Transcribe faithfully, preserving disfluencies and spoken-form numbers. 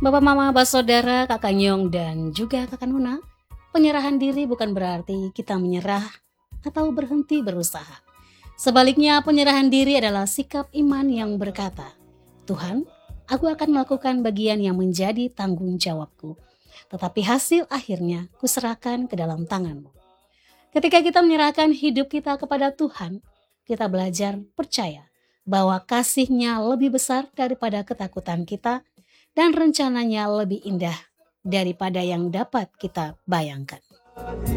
Bapak Mama, Bapak Saudara, Kakak Nyong, dan juga Kakak Nuna, penyerahan diri bukan berarti kita menyerah atau berhenti berusaha. Sebaliknya, penyerahan diri adalah sikap iman yang berkata, Tuhan, aku akan melakukan bagian yang menjadi tanggung jawabku, tetapi hasil akhirnya kuserahkan ke dalam tangan-Mu. Ketika kita menyerahkan hidup kita kepada Tuhan, kita belajar percaya bahwa kasih-Nya lebih besar daripada ketakutan kita dan rencananya lebih indah daripada yang dapat kita bayangkan.